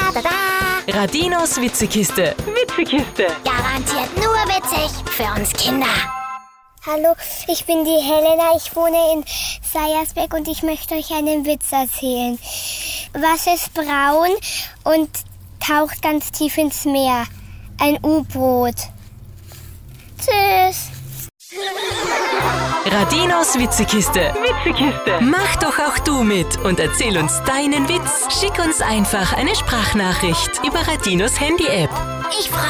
da, da. Radinos Witzekiste. Witzekiste. Garantiert nur witzig für uns Kinder. Hallo, ich bin die Helena, ich wohne in Seiersberg und ich möchte euch einen Witz erzählen. Was ist braun und taucht ganz tief ins Meer? Ein U-Boot. Tschüss. Radinos Witzekiste. Witzekiste. Mach doch auch du mit und erzähl uns deinen Witz. Schick uns einfach eine Sprachnachricht über Radinos Handy-App. Ich freue